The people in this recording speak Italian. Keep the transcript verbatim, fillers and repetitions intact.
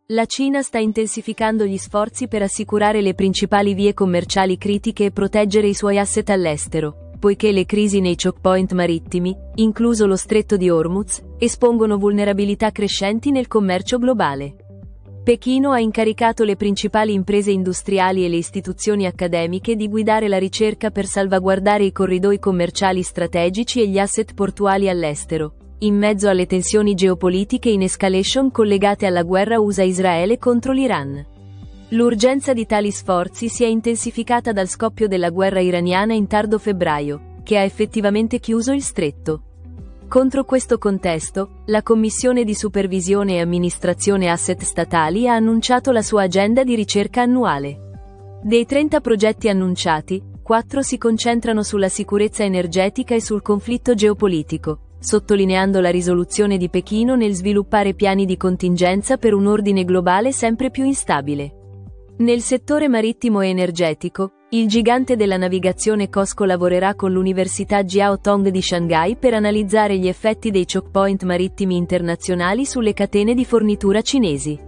La Cina sta intensificando gli sforzi per assicurare le principali vie commerciali critiche e proteggere i suoi asset all'estero, poiché le crisi nei choke point marittimi, incluso lo stretto di Hormuz, espongono vulnerabilità crescenti nel commercio globale. Pechino ha incaricato le principali imprese industriali e le istituzioni accademiche di guidare la ricerca per salvaguardare i corridoi commerciali strategici e gli asset portuali all'estero, in mezzo alle tensioni geopolitiche in escalation collegate alla guerra U S A-Israele contro l'Iran. L'urgenza di tali sforzi si è intensificata dal scoppio della guerra iraniana in tardo febbraio, che ha effettivamente chiuso il stretto. Contro questo contesto, la Commissione di Supervisione e Amministrazione Asset Statali ha annunciato la sua agenda di ricerca annuale. Dei trenta progetti annunciati, quattro si concentrano sulla sicurezza energetica e sul conflitto geopolitico, sottolineando la risoluzione di Pechino nel sviluppare piani di contingenza per un ordine globale sempre più instabile. Nel settore marittimo e energetico, il gigante della navigazione COSCO lavorerà con l'Università Jiao Tong di Shanghai per analizzare gli effetti dei choke point marittimi internazionali sulle catene di fornitura cinesi.